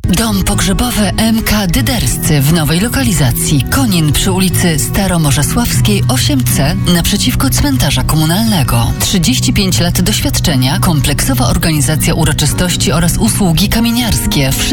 Dom pogrzebowy MK Dyderscy w nowej lokalizacji. Konin przy ulicy Staromorzesławskiej 8C naprzeciwko cmentarza komunalnego. 35 lat doświadczenia, kompleksowa organizacja uroczystości oraz usługi kamieniarskie.